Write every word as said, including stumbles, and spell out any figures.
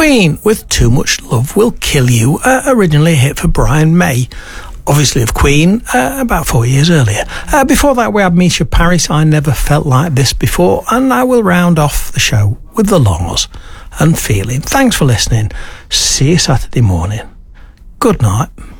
Queen with Too Much Love Will Kill You, uh, originally a hit for Brian May, obviously of Queen, uh, about four years earlier. Uh, before that we had Misha Paris, I Never Felt Like This Before, and I will round off the show with The Laws and Feeling. Thanks for listening. See you Saturday morning. Good night.